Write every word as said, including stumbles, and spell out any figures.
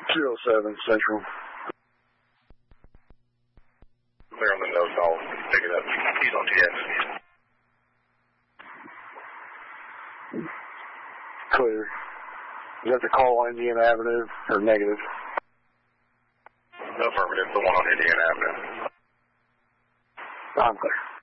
two oh seven Central. Clear on the nose, I'll pick it up. He's on T X. Clear. Is that the call on Indiana Avenue or negative? Affirmative, the one on Indiana Avenue. I'm clear.